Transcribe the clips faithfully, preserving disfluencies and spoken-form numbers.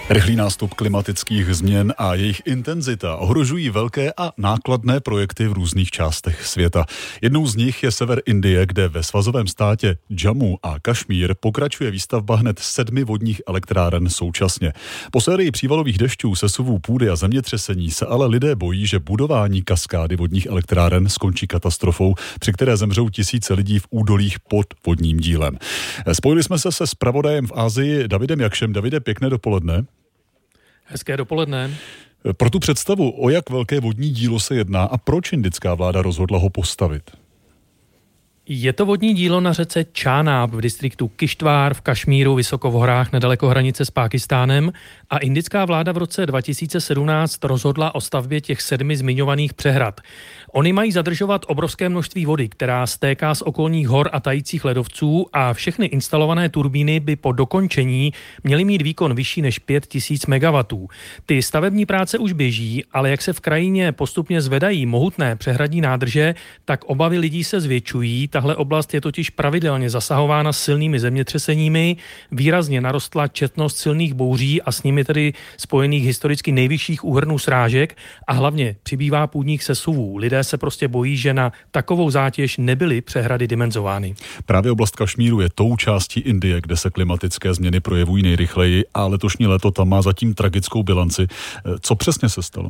Rychlý nástup klimatických změn a jejich intenzita ohrožují velké a nákladné projekty v různých částech světa. Jednou z nich je sever Indie, kde ve svazovém státě Jammu a Kašmír pokračuje výstavba hned sedmi vodních elektráren současně. Po sérii přívalových dešťů, sesuvů půdy a zemětřesení se ale lidé bojí, že budování kaskády vodních elektráren skončí katastrofou, při které zemřou tisíce lidí v údolích pod vodním dílem. Spojili jsme se se zpravodajem v Asii Davidem Jakšem. Davide, pěkné dopoledne. Hezké dopoledne. Pro tu představu, o jak velké vodní dílo se jedná a proč indická vláda rozhodla ho postavit? Je to vodní dílo na řece Čánáb v distriktu Kištvár v Kašmíru, vysoko v horách nedaleko hranice s Pákistánem, a indická vláda v roce dva tisíce sedmnáct rozhodla o stavbě těch sedmi zmiňovaných přehrad. Oni mají zadržovat obrovské množství vody, která stéká z okolních hor a tajících ledovců, a všechny instalované turbíny by po dokončení měly mít výkon vyšší než pět tisíc megawattů. Ty stavební práce už běží, ale jak se v krajině postupně zvedají mohutné přehradní nádrže, tak obavy lidí se zvětšují. Tahle oblast je totiž pravidelně zasahována silnými zemětřeseními, výrazně narostla četnost silných bouří a s nimi tedy spojených historicky nejvyšších úhrnů srážek a hlavně přibývá půdních sesuvů. Lidé se prostě bojí, že na takovou zátěž nebyly přehrady dimenzovány. Právě oblast Kašmíru je tou částí Indie, kde se klimatické změny projevují nejrychleji, a letošní léto tam má zatím tragickou bilanci. Co přesně se stalo?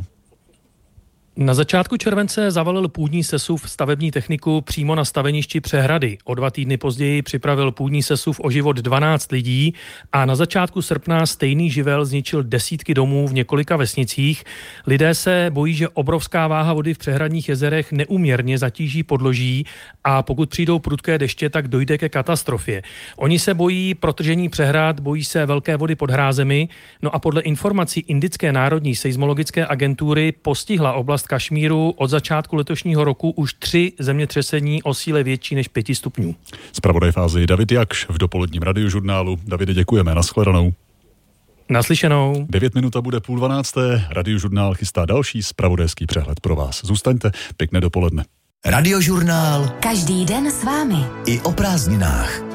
Na začátku července zavalil půdní sesuv stavební techniku přímo na staveništi přehrady. O dva týdny později připravil půdní sesuv o život dvanáct lidí a na začátku srpna stejný živel zničil desítky domů v několika vesnicích. Lidé se bojí, že obrovská váha vody v přehradních jezerech neúměrně zatíží podloží a pokud přijdou prudké deště, tak dojde ke katastrofě. Oni se bojí protržení přehrad, bojí se velké vody pod hrázemi. No a podle informací Indické národní seismologické agentury postihla oblast Kašmíru od začátku letošního roku už tři zemětřesení o síle větší než pěti stupňů. Zpravodaj v Asii David Jakš v dopoledním radiožurnálu. Davide, děkujeme, nashledanou. Naslyšenou. Devět minut a bude půl dvanácté. Radiožurnál chystá další zpravodajský přehled pro vás. Zůstaňte, pěkné dopoledne. Radiožurnál. Každý den s vámi. I o prázdninách.